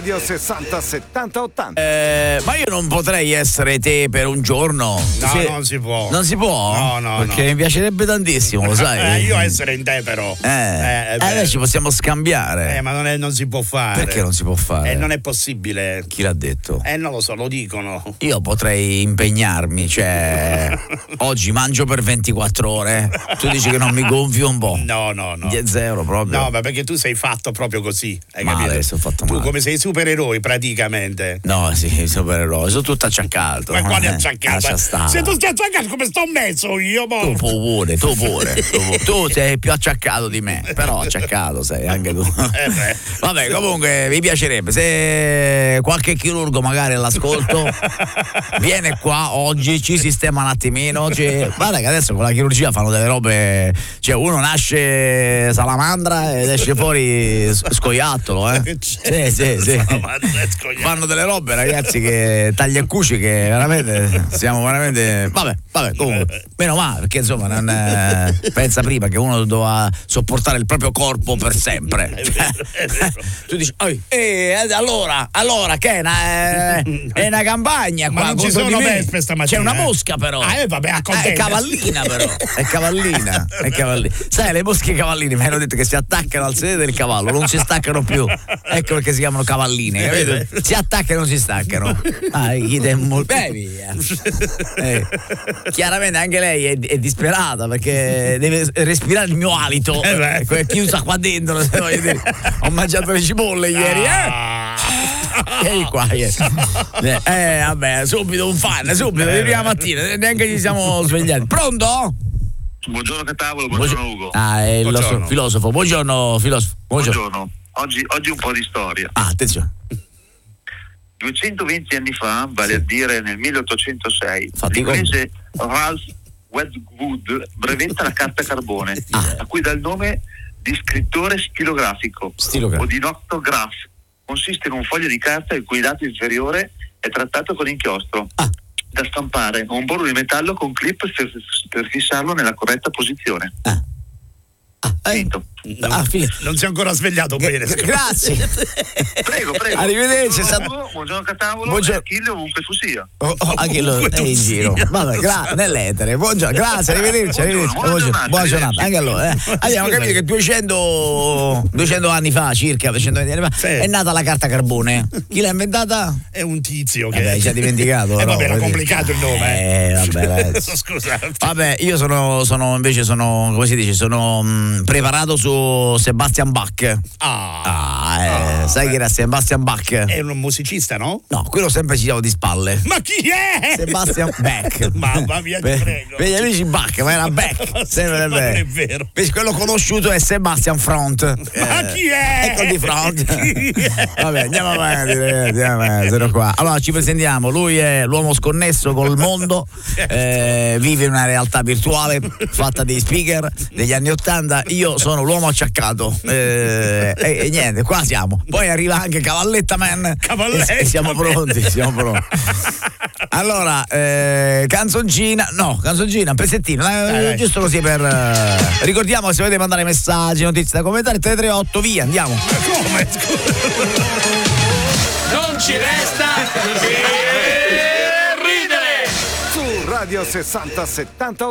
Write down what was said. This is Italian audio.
Radio 60 70 80. Ma io non potrei essere te per un giorno. No, non si può. Non si può? No. Perché mi piacerebbe tantissimo, lo sai. Io essere in te però. Ci possiamo scambiare. Ma non si può fare. Perché non si può fare? Non è possibile. Chi l'ha detto? Non lo so, lo dicono. Io potrei impegnarmi, cioè oggi mangio per 24 ore. Tu dici che non mi gonfio un po'? No. 0 proprio. No, ma perché tu sei fatto proprio così. Hai male, capito? sono fatto tu male. come sei supereroi praticamente. No, sì, supereroi, sono tutto acciaccato. Ma quale acciaccato? Se tu stai acciaccato come sto messo io, mo? Tu pure. Tu sei più acciaccato di me, però acciaccato sei anche tu. Vabbè, comunque mi piacerebbe se qualche chirurgo magari all'ascolto viene qua oggi, ci sistema un attimino. Guarda che adesso con la chirurgia fanno delle robe, cioè uno nasce salamandra ed esce fuori scoiattolo, Sì. Fanno delle robe, ragazzi, che taglia e cuci, che veramente siamo veramente. Vabbè, comunque, meno male, perché insomma non pensa prima che uno doveva sopportare il proprio corpo per sempre. È vero. Tu dici, allora che è una campagna qua. Ma non ci sono vespe stamattina. C'è una mosca però. Vabbè, è cavallina però. È cavallina. Sai, le mosche cavalline mi hanno detto che si attaccano al sedere del cavallo, non si staccano più. Ecco perché si chiamano cavalline, capito? Si attaccano e non si staccano. Via. Chiaramente anche lei è disperata perché deve respirare il mio alito. È chiusa qua dentro. Ho mangiato le cipolle ieri. Ehi qua. Vabbè, subito un fan, di prima mattina, neanche ci siamo svegliati. Pronto? Buongiorno Catavolo, buongiorno Ugo. È il nostro filosofo. Buongiorno filosofo. Buongiorno. Oggi un po' di storia. Attenzione. 220 anni fa, vale a dire nel 1806, l'inglese Ralph Wedgwood brevetta la carta carbone, a cui dà il nome di scrittore stilografico o di noctograph. Consiste in un foglio di carta il cui dato inferiore è trattato con inchiostro da stampare o un bordo di metallo con clip per fissarlo nella corretta posizione. Non si è ancora svegliato bene. Grazie. Prego. Arrivederci. Buongiorno Catavolo. Achille ovunque tu sia. Achille è in giro. Vabbè, nell'etere. Buongiorno, grazie, arrivederci. Buona giornata. Anche allora. Abbiamo capito che 200 anni fa, circa 220 anni fa, è nata la carta carbone. Chi l'ha inventata? È un tizio che ci ha dimenticato. Vabbè, era complicato il nome. Vabbè, scusate. Vabbè, io sono come si dice, sono preparato su Sebastian Bach. Sai chi era Sebastian Bach? È un musicista, no? No, quello sempre ci siamo di spalle. Ma chi è? Sebastian Bach. Mamma mia, ti prego. Vedi, dici Bach, ma era Bach. Ma non è vero. Quello conosciuto è Sebastian Front. Ma chi è? Ecco di Front. Vabbè, andiamo avanti, sono qua. Allora, ci presentiamo. Lui è l'uomo sconnesso col mondo, vive in una realtà virtuale fatta di speaker degli anni '80. Io sono l'uomo acciaccato. E niente, qua siamo. Poi arriva anche Cavalletta Man. E siamo pronti. Allora, canzoncina, un pezzettino, giusto così per ricordiamo che se volete mandare messaggi, notizie da commentare, 338, via, andiamo. Come? Non ci resta che ridere Su Radio 60 70